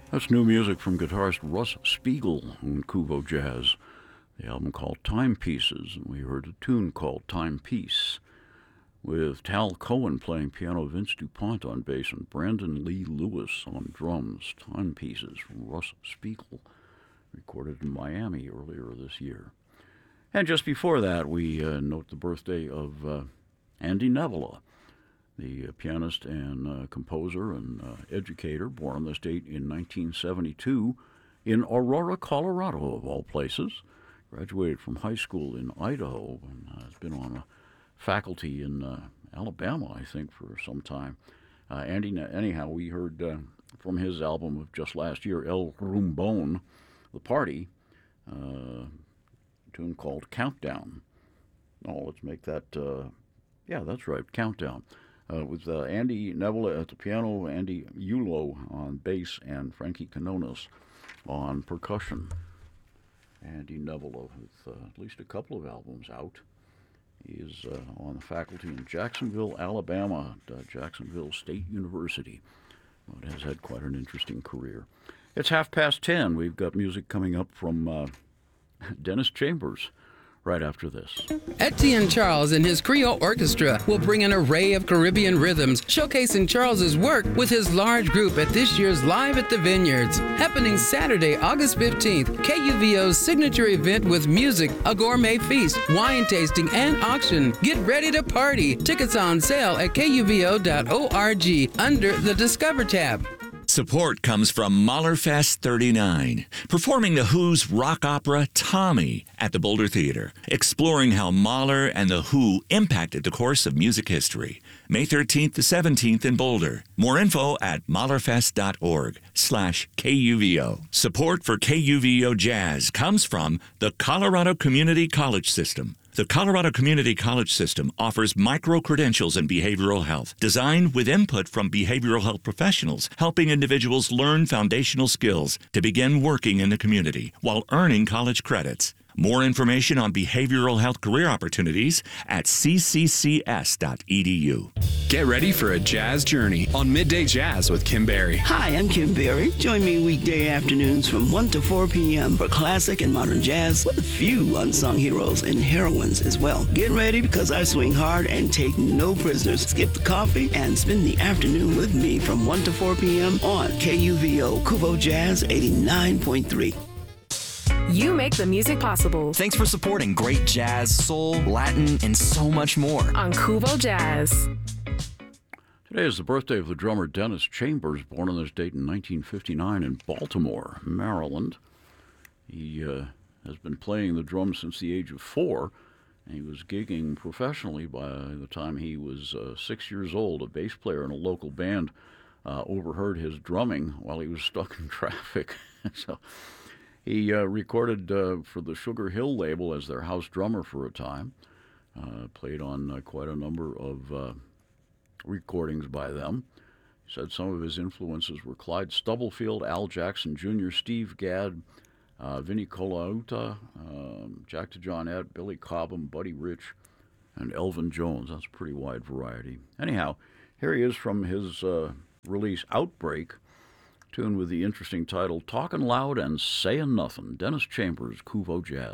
That's new music from guitarist Russ Spiegel on Kuvo Jazz. The album called Timepieces, and we heard a tune called Timepiece, with Tal Cohen playing piano, Vince DuPont on bass, and Brandon Lee Lewis on drums. Timepieces from Russ Spiegel, recorded in Miami earlier this year. And just before that, we note the birthday of Andy Neville, the pianist and composer and educator, born on this date in 1972 in Aurora, Colorado, of all places. Graduated from high school in Idaho and has been on a faculty in Alabama, I think, for some time. Anyhow, we heard from his album of just last year, El Rumbón, The Party, a tune called Countdown. Oh, let's make that, yeah, that's right, Countdown. With Andy Neville at the piano, Andy Ullo on bass, and Frankie Canonas on percussion. Andy Neville with at least a couple of albums out. He is on the faculty in Jacksonville, Alabama, at Jacksonville State University. Well, it has had quite an interesting career. It's 10:30. We've got music coming up from Dennis Chambers right after this. Etienne Charles and his Creole Orchestra will bring an array of Caribbean rhythms, showcasing Charles's work with his large group at this year's Live at the Vineyards, happening Saturday, August 15th. KUVO's signature event with music, a gourmet feast, wine tasting, and auction. Get ready to party. Tickets on sale at kuvo.org under the Discover tab. Support comes from Mahlerfest 39, performing the Who's rock opera Tommy at the Boulder Theater, exploring how Mahler and the Who impacted the course of music history. May 13th to 17th in Boulder. More info at mahlerfest.org/KUVO. Support for KUVO Jazz comes from the Colorado Community College System. The Colorado Community College System offers micro-credentials in behavioral health, designed with input from behavioral health professionals, helping individuals learn foundational skills to begin working in the community while earning college credits. More information on behavioral health career opportunities at cccs.edu. Get ready for a jazz journey on Midday Jazz with Kim Berry. Hi, I'm Kim Berry. Join me weekday afternoons from 1 to 4 p.m. for classic and modern jazz with a few unsung heroes and heroines as well. Get ready because I swing hard and take no prisoners. Skip the coffee and spend the afternoon with me from 1 to 4 p.m. on KUVO Kuvo Jazz 89.3. You make the music possible. Thanks for supporting great jazz, soul, Latin, and so much more on Kuvo Jazz. Today is the birthday of the drummer Dennis Chambers, born on this date in 1959 in Baltimore, Maryland. He has been playing the drums since the age of 4, and he was gigging professionally by the time he was 6 years old. A bass player in a local band overheard his drumming while he was stuck in traffic. So he recorded for the Sugar Hill label as their house drummer for a time. Played on quite a number of recordings by them. He said some of his influences were Clyde Stubblefield, Al Jackson Jr., Steve Gadd, Vinnie Colaiuta, Jack DeJohnette, Billy Cobham, Buddy Rich, and Elvin Jones. That's a pretty wide variety. Anyhow, here he is from his release Outbreak, tune with the interesting title Talkin' Loud and Sayin' Nothin'. Dennis Chambers, Kuvo Jazz.